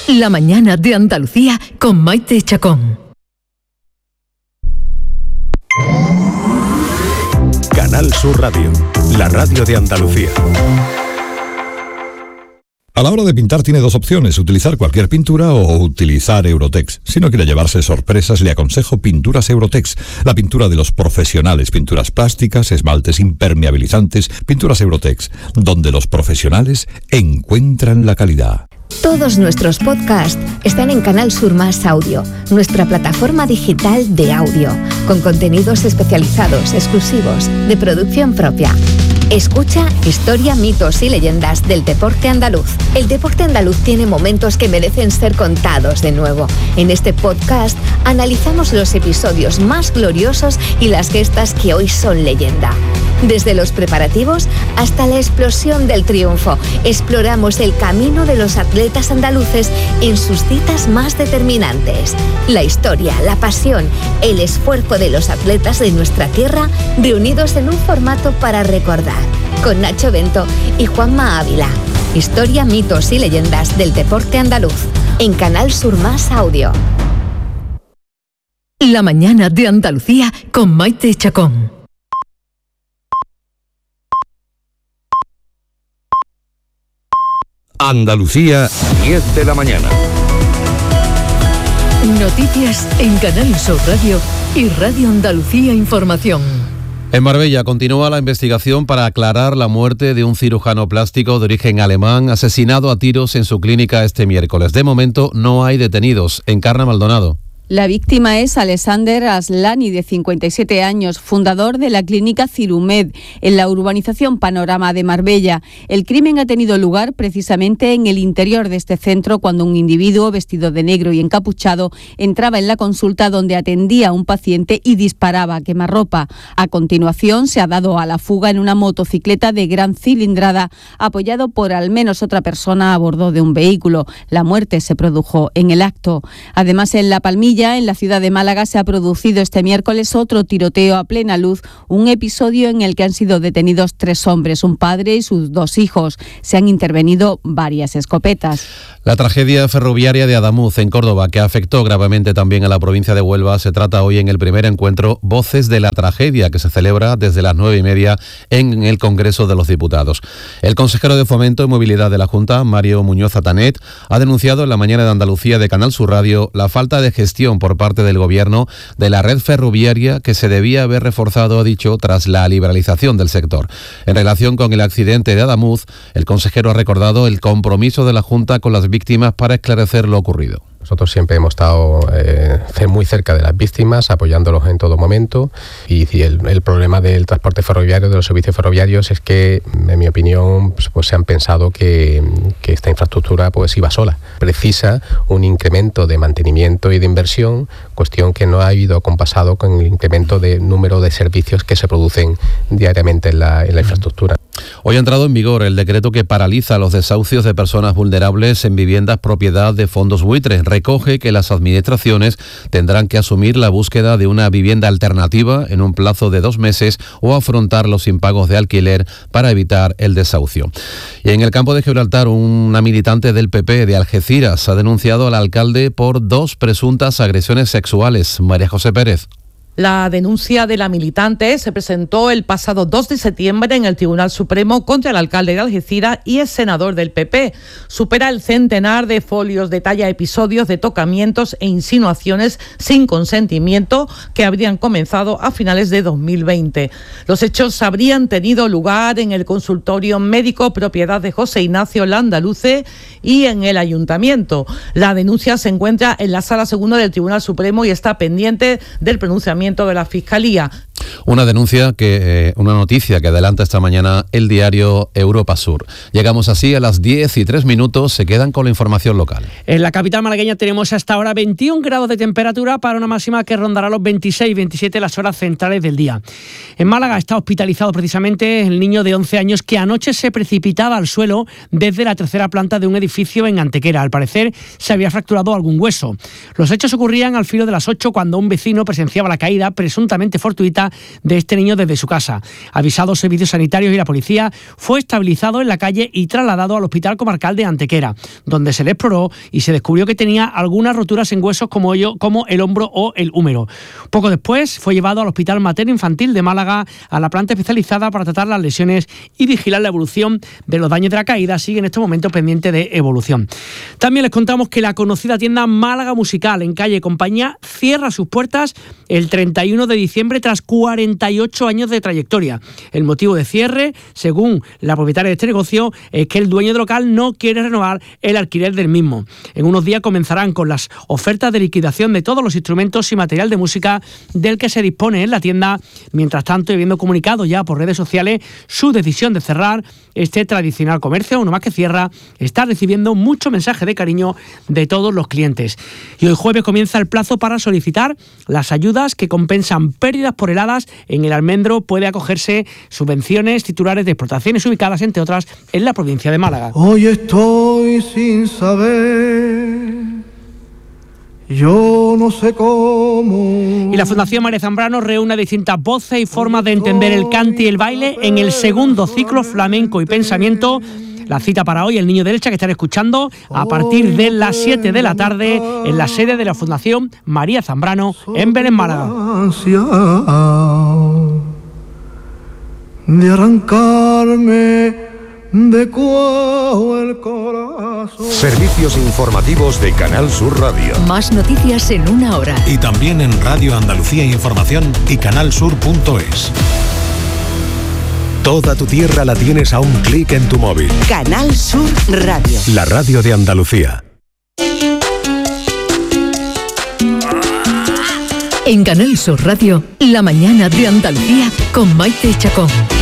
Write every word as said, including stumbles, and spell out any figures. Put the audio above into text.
La mañana de Andalucía con Maite Chacón. Canal Sur Radio, la radio de Andalucía. A la hora de pintar tiene dos opciones, utilizar cualquier pintura o utilizar Eurotex. Si no quiere llevarse sorpresas, le aconsejo Pinturas Eurotex, la pintura de los profesionales, pinturas plásticas, esmaltes impermeabilizantes, Pinturas Eurotex, donde los profesionales encuentran la calidad. Todos nuestros podcasts están en Canal Sur Más Audio, nuestra plataforma digital de audio, con contenidos especializados, exclusivos, de producción propia. Escucha Historia, mitos y leyendas del deporte andaluz. El deporte andaluz tiene momentos que merecen ser contados de nuevo. En este podcast analizamos los episodios más gloriosos y las gestas que hoy son leyenda. Desde los preparativos hasta la explosión del triunfo, exploramos el camino de los atletas andaluces en sus citas más determinantes. La historia, la pasión, el esfuerzo de los atletas de nuestra tierra reunidos en un formato para recordar. Con Nacho Bento y Juanma Ávila. Historia, mitos y leyendas del deporte andaluz. En Canal Sur Más Audio. La mañana de Andalucía con Maite Chacón. Andalucía, diez de la mañana. Noticias en Canal Sur Radio y Radio Andalucía Información. En Marbella continúa la investigación para aclarar la muerte de un cirujano plástico de origen alemán asesinado a tiros en su clínica este miércoles. De momento no hay detenidos. Encarna Maldonado. La víctima es Alexander Aslani, de cincuenta y siete años, fundador de la clínica Cirumed, en la urbanización Panorama de Marbella. El crimen ha tenido lugar precisamente en el interior de este centro, cuando un individuo vestido de negro y encapuchado entraba en la consulta donde atendía a un paciente y disparaba a quemarropa. A continuación se ha dado a la fuga en una motocicleta de gran cilindrada, apoyado por al menos otra persona a bordo de un vehículo. La muerte se produjo en el acto. Además, en La Palmilla, en la ciudad de Málaga, se ha producido este miércoles otro tiroteo a plena luz, un episodio en el que han sido detenidos tres hombres, un padre y sus dos hijos. Se han intervenido varias escopetas. La tragedia ferroviaria de Adamuz, en Córdoba, que afectó gravemente también a la provincia de Huelva, se trata hoy en el primer encuentro Voces de la Tragedia, que se celebra desde las nueve y media en el Congreso de los Diputados. El consejero de Fomento y Movilidad de la Junta, Mario Muñoz Atanet, ha denunciado en la mañana de Andalucía de Canal Sur Radio la falta de gestión por parte del Gobierno de la red ferroviaria, que se debía haber reforzado, ha dicho, tras la liberalización del sector. En relación con el accidente de Adamuz, el consejero ha recordado el compromiso de la Junta con las víctimas para esclarecer lo ocurrido. Nosotros siempre hemos estado eh, muy cerca de las víctimas, apoyándolos en todo momento, y, y el, el problema del transporte ferroviario, de los servicios ferroviarios, es que, en mi opinión, pues, pues se han pensado que, que esta infraestructura pues iba sola. Precisa un incremento de mantenimiento y de inversión, cuestión que no ha ido compasado con el incremento de número de servicios que se producen diariamente en la, en la infraestructura. Hoy ha entrado en vigor el decreto que paraliza los desahucios de personas vulnerables en viviendas propiedad de fondos buitres. Recoge que las administraciones tendrán que asumir la búsqueda de una vivienda alternativa en un plazo de dos meses o afrontar los impagos de alquiler para evitar el desahucio. Y en el campo de Gibraltar, una militante del P P de Algeciras ha denunciado al alcalde por dos presuntas agresiones sexuales. María José Pérez. La denuncia de la militante se presentó el pasado dos de septiembre en el Tribunal Supremo contra el alcalde de Algeciras y el senador del P P. Supera el centenar de folios, detalla episodios de tocamientos e insinuaciones sin consentimiento que habrían comenzado a finales de dos mil veinte. Los hechos habrían tenido lugar en el consultorio médico propiedad de José Ignacio Landaluce y en el ayuntamiento. La denuncia se encuentra en la Sala Segunda del Tribunal Supremo y está pendiente del pronunciamiento de la Fiscalía. Una denuncia que, eh, una noticia que adelanta esta mañana el diario Europa Sur. Llegamos así a las diez y tres minutos, se quedan con la información local. En la capital malagueña tenemos hasta ahora veintiún grados de temperatura para una máxima que rondará los veintiséis veintisiete las horas centrales del día. En Málaga está hospitalizado precisamente el niño de once años que anoche se precipitaba al suelo desde la tercera planta de un edificio en Antequera. Al parecer se había fracturado algún hueso. Los hechos ocurrían al filo de las ocho cuando un vecino presenciaba la caída presuntamente fortuita vida de este niño desde su casa. Avisados servicios sanitarios y la policía, fue estabilizado en la calle y trasladado al Hospital Comarcal de Antequera, donde se le exploró y se descubrió que tenía algunas roturas en huesos como, ello, como el hombro o el húmero. Poco después fue llevado al Hospital Materno Infantil de Málaga, a la planta especializada para tratar las lesiones y vigilar la evolución de los daños de la caída. Sigue en este momento pendiente de evolución. También les contamos que la conocida tienda Málaga Musical en calle Compañía cierra sus puertas el treinta y uno de diciembre tras cuarenta y ocho años de trayectoria. El motivo de cierre, según la propietaria de este negocio, es que el dueño del local no quiere renovar el alquiler del mismo. En unos días comenzarán con las ofertas de liquidación de todos los instrumentos y material de música del que se dispone en la tienda. Mientras tanto, y habiendo comunicado ya por redes sociales su decisión de cerrar este tradicional comercio, uno más que cierra, está recibiendo mucho mensaje de cariño de todos los clientes. Y hoy jueves comienza el plazo para solicitar las ayudas que compensan pérdidas por heladas. En el almendro puede acogerse subvenciones titulares de explotaciones ubicadas, entre otras, en la provincia de Málaga. Hoy estoy sin saber, yo no sé cómo. Y la Fundación María Zambrano reúne distintas voces y formas de entender el cante y el baile en el segundo ciclo Flamenco y Pensamiento. La cita para hoy, el Niño de Elche, que estaré escuchando a partir de las siete de la tarde en la sede de la Fundación María Zambrano en Belén, Málaga. De arrancarme de cuajo el corazón. Servicios informativos de Canal Sur Radio. Más noticias en una hora. Y también en Radio Andalucía Información y canalsur punto es. Toda tu tierra la tienes a un clic en tu móvil. Canal Sur Radio. La radio de Andalucía. En Canal Sur Radio, la mañana de Andalucía con Maite Chacón.